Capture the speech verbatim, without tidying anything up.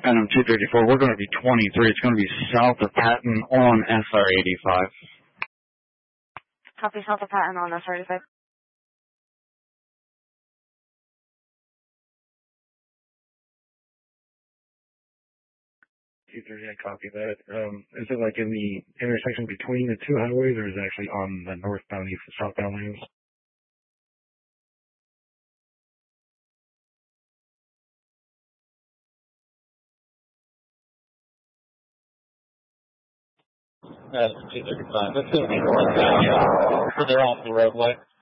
Phantom two thirty-four, we're going to be twenty-three. It's going to be south of Patton on S R eighty-five. Copy south of Patton on S R eighty-five. two thirty, I copy that. Um, is it like in the intersection between the two highways, or is it actually on the northbound, east, southbound lanes? That's two thirty-five. That's going to be northbound, yeah. Further off the roadway.